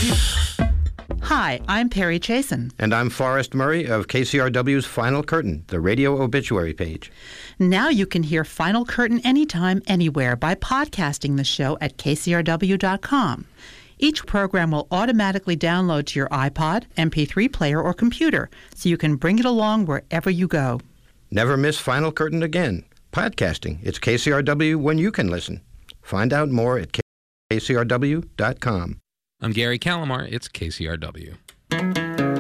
Hi, I'm Perry Chasen. And I'm Forrest Murray of KCRW's Final Curtain, the radio obituary page. Now you can hear Final Curtain anytime, anywhere by podcasting the show at kcrw.com. Each program will automatically download to your iPod, MP3 player, or computer, so you can bring it along wherever you go. Never miss Final Curtain again. Podcasting. It's KCRW when you can listen. Find out more at kcrw.com. I'm Gary Calamar. It's KCRW.